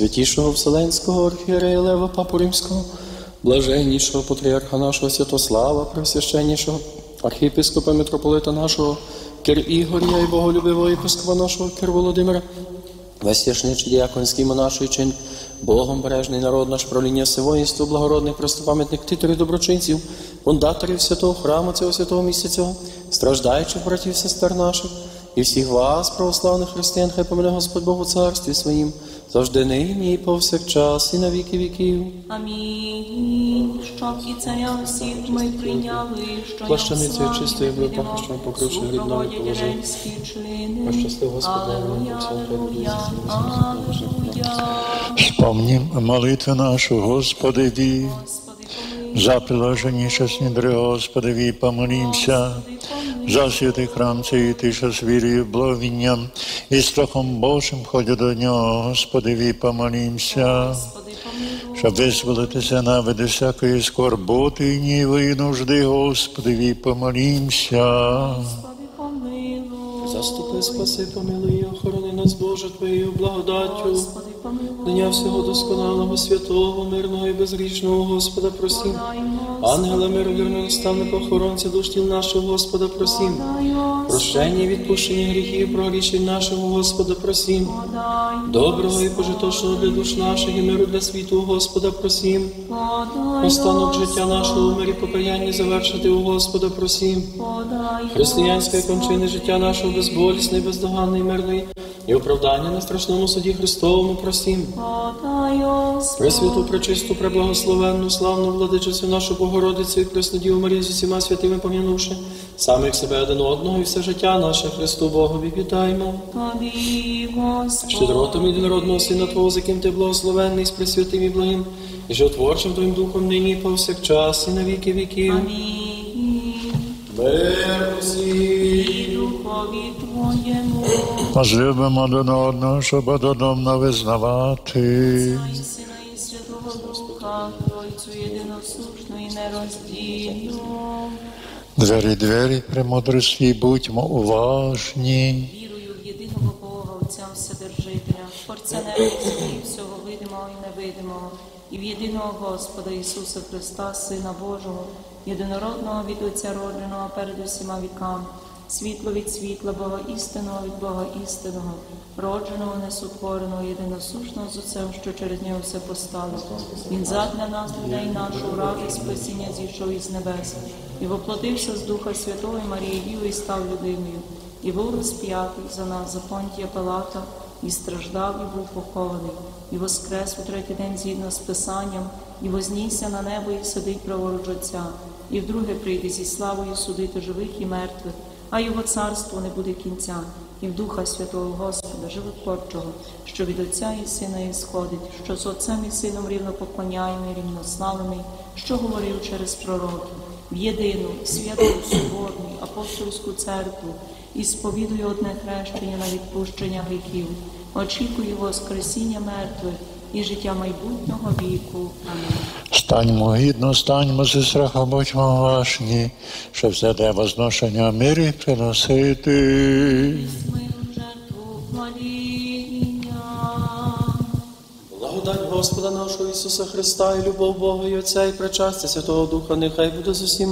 святішого Вселенського архієрея Лева Папу Римського, блаженнішого патріарха нашого Святослава, пресвященнішого архієпископа митрополита нашого Кир Ігоря і боголюбивого єпископа нашого Кир Володимира, весь священичий діяконський монаший чин, Богом бережний народ наш, правління всевоїнство, благородний престопам'ятник титорів доброчинців, фундаторів святого храму цього святого місця цього, страждаючих братів, сестер наших, і всіх вас, православних християн, хай помине Господь Бог у царстві своїм, завжди нині і повсякчас, і на віки віків. Амінь. Щоб і царя всіх ми прийняли, що Плащаницею чистої випахи, що покривши гріб нами положив. Пощасти Господа, Аллилуйя, аллилуйя. Вспомним молитву нашу, Господи, за приложение снедри, Господи, помолимся, за святий храм цей, ти, що з вірою, благовінням і страхом Божим ходять до нього, Господи, помолимся, щоб визволитися навиди всякої скорботи і гніву і нужди, Господи, помолимся. Заступи, спаси, помилуй і охорони нас, Боже, Твоєю благодаттю. Дня всього досконалого, святого, мирного і безгрішного Господа просім. Ангела миру, вірного наставника, охоронця душ тіл нашого Господа просім. Прощення і відпущення гріхів, прогрішень нашого Господа просім. Доброго і пожиточного для душ наших і миру для світу Господа просім. Останок життя нашого у мирі покаяння завершити у Господа просім. Християнське кончини життя нашого безболісне, бездоганне і мирне, і оправдання на страшному суді Христовому просім. Пресвяту, пречисту, преблагословенну, славну владичицю нашу Богородицю і Преснодіву Марію з усіма святими пом'янувши, самих себе один одного і все життя наше Христу Богові вітаємо. Щедротом єдинородного Сина Твого, за ким Ти благословенний, з пресвятим і благим, і животворчим Твоїм Духом нині і повсякчас, і на віки віків. Мир усім. Возлюбимо один одного, щоб однодомно визнавати. Сина і Святого Духа, Тройцю єдиносушну і нероздільну. Двері премудрості, будьмо уважні. Вірую в єдиного Бога, Отця Вседержителя, Творця неба і землі, всього видимого і невидимого, і в єдиного Господа Ісуса Христа, Сина Божого, єдинородного від Отця родженого перед усіма віками, світло від світла, Бога істинного від Бога істинного, родженого, несотвореного, єдиносушного з Отцем, що через нього все постало. Він задля нас, людей нашого, ради спасіння зійшов із небес, і воплотився з Духа Святого і Марії Діви, і став людиною, і був розп'ятий за нас, за Понтія Пилата, і страждав, і був похований, і воскрес у третій день згідно з Писанням, і вознісся на небо, і сидить праворуч Отця, і вдруге прийде зі славою судити живих і мертвих, а його царство не буде кінця, і в Духа Святого Господа, Животворчого, що від Отця і Сина ісходить, що з Отцем і Сином рівно поклоняємий, рівнославений, що говорив через пророків, в єдину, святу, соборну, апостольську церкву, і сповідую одне хрещення на відпущення гріхів, очікую воскресіння мертвих і життя майбутнього віку. Амінь. Станьмо гідно, станьмо зі страхом, будьмо уважні, щоб все те возношення мирі приносити. Миру жертву хваління. Благодать Господа нашого Ісуса Христа і любов Бога і Отця і причастя Святого Духа нехай буде з усіма.